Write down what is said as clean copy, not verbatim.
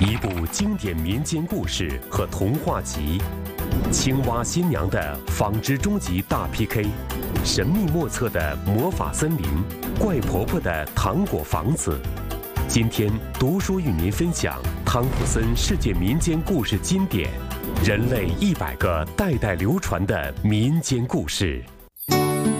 一部经典民间故事和童话集，青蛙新娘的纺织终极大 PK， 神秘莫测的魔法森林，怪婆婆的糖果房子。今天读书与您分享汤普森世界民间故事经典，人类100个代代流传的民间故事。